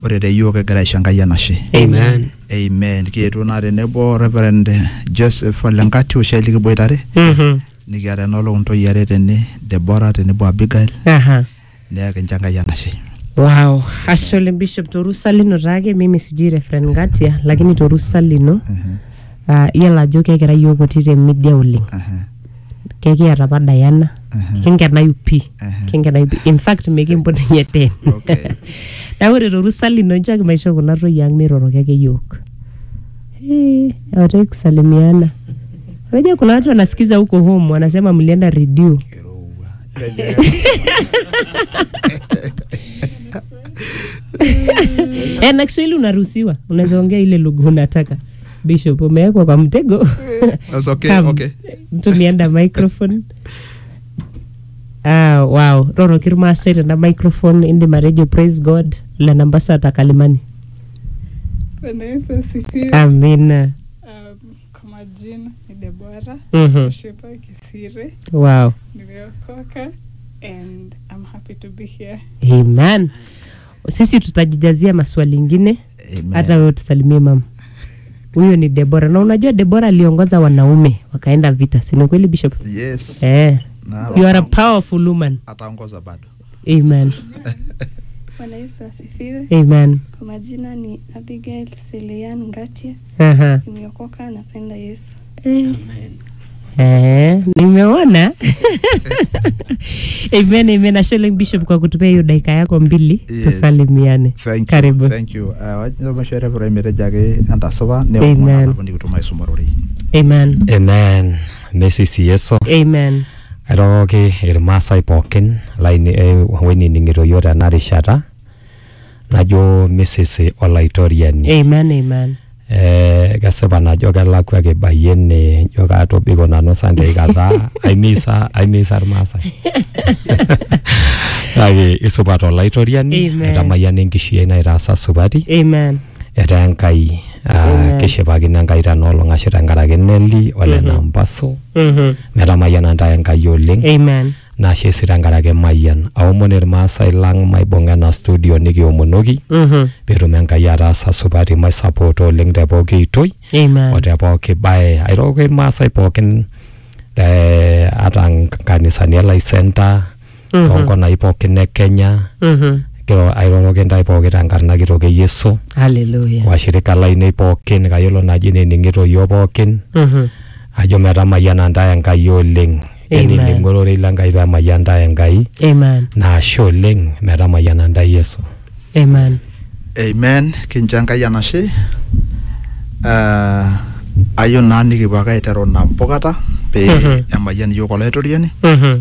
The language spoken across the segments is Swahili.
ore te yiok egira aisho Enkai enashe. Amen. Amen. Kietuo naa tenebo Reverend Joseph Olenkati oshi likiboitare. Nikiata enolong ntoyiare tene Deborah tenebo Abigail. Neeku Enkai enashe. Wow, asholeng Bishop torusa lino taake mimi sijui Reverend Ngatia lakini torusa lino iyiolo ajo kegira yiok kutiti media oleng. Kekiata apa Diana, kingenayu pi. In fact mekimpot ninye ten. Okay. Na ore torusa lino nchaki maisho kuna toyie ang miroroki ake yiok. Hawataki kusalimiana. Unajua kuna watu wanasikiza huko home wanasema mlienda radio. Na Kiswahili unaruhusiwa. Unaweza ongea ile lugha unataka. Bishop umewekwa kwa mtego. That's okay, okay. Tumienda microphone. Wow. Roro kirma sete na microphone indi radio praise God. La nambasa atakalimani. Bwana Yesu asifiwe. Amina. Kwa majina ni Deborah. Shepa Kisire. Wow. Nimeokoka and I'm happy to be here. Amen. Sisi tutajijazia maswali ingine. Hata wewe tusalimie mama. Huyo ni Deborah. Na unajua Deborah aliongoza wanaume wakaenda vita. Si ni kweli Bishop? Yes. You are a powerful woman. Ataongoza bado. Amen. Bwana Yesu asifiwe. Amen. Kwa majina ni Abigail Selian Ngatia. Nimeokoka napenda Yesu. Nimeona. Amen. Asholeng Bishop kwa kutupea hiyo dakika yako mbili tusalimiane. Karibu. Thank you. Wajina primary jage antasoba ne umona kundi kutuma isumorori. Amen. Messi Yesu. Amen. Aroke irmasai pokin line weni ningiro yora narishata. Najo Mrs. Olaitoriani. Amen. Gaseba najo galakwa ke bayene yoga to bigo nano Sunday gaza. I miss armasai. Age isubato Olaitoriani. Eta mayane nkishiena irasa subati. Amen. Eta Enkai keshebagi nangai tanolo ngashira ngarage Nelly ole nambaso. Meta mayana nda Enkai oleng. Amen. Na shesira ngarage mayan aomoner masai lang mai bonga na studio niki omonogi. Pero Enkai arasa subati mai support oleng de bogi toy. Amen. Ote bogi bae airoge masai pokin atang kanisa ni Lai Center. Tongo na ipokin Kenya. Kiro airoge ndai poki tangarna kiroge Yesu. Hallelujah. Washirika laine pokin kayolo najine ningiro yo pokin. Ajo meta mayana nda Enkai oleng. Eni ngorore langai ba mayanda Enkai. Amen. Na sholeng meta mayana nda Yesu. Amen. Kinjanga yanashe. Ayo nani kibwaga etero na mpokata pe amayan yo Olaitoriani.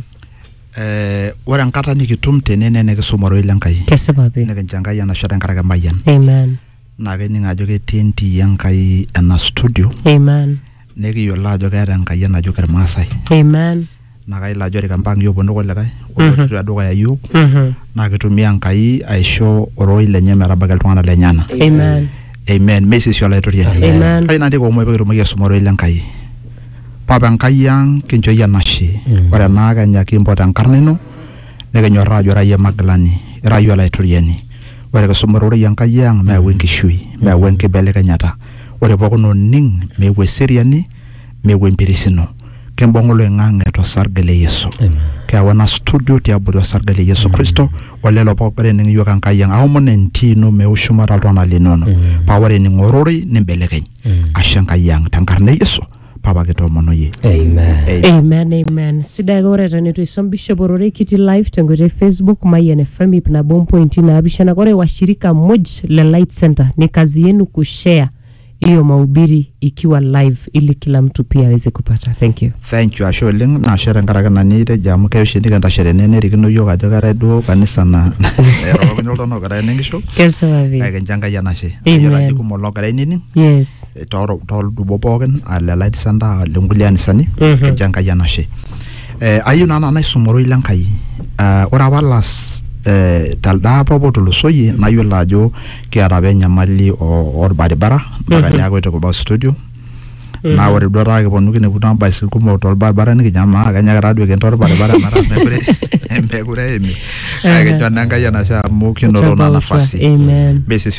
Ora nkata nikitum tenene nekisumoro ile Enkai. Kesababe. Nekinjanga yanashe tenkarake mayan. Amen. Na keninga ajo ketii Enkai ena studio. Amen. Nekiyiolo ajo keeta Enkai enajo kirmaasai. Amen. Na kayiolo ajo rikampang yiok pono kulikae otii dukuya yiok na kitumia Enkai aisho oroi lenye metabaiki iltung'anak lenyana. Amen. Messi Olaitoriani. Amen. Kai nandi ko mo pekitumoki asumoro ile Enkai. Papa Enkai ang kincho yanashe. Ore ena Kenya kimpot enkarna ino nekinyorraa ajo ira yie Magilani, ira yie Olaitoriani. Ore kisumoro Enkai ang meyau enkishui, meyau enkibelekenyata. Ore pookin oning meeku eseriani, meeku empirisino. Kimbung oloing'ang'e tosarge le Yesu. Keyau ena studio tiabori osarge le Yesu Kristo olelo pookin ening yiok Enkai ang aomon entino meushumata iltung'anak linono. Paa ore ening'orori nimbelekeny. Ashe Enkai ang tenkarna Yesu. Papa kitoomono yie. Amen. Sidai ore tenitu isom Bishop Orore kiti live tengote Facebook Mayan FM na bompointi na abishana kore washirika moj le Light Center. Ni kazi yenu kushare hiyo mahubiri ikiwa live ili kila mtu pia aweze kupata. Thank you. Asholeng na share nkarake nanite jamu kayo shindika ntashere nene rikino yoga ajo kare duo kanisa na erokino ltono kare nengisho. Kesababe. Kenjanga yanashe. Ayora jikumo lokare nini. Yes. Tol dubo poken ale Light Center lenguliani sani. Kenjanga yanashe. Ayu nana naisumoro ile Enkai. Ora walas talda popo tulusoyi nayiolo ajo kiata apa enyamali orbaribara mpaka neeku etu kibau studio na ore duo taa kiponu kineputa bicycle kumok tolbaribara nikinyama kenya radio kentor barabara mara mekure emi kake jana Enkai anasha amu kinoto na nafasi Amen. basi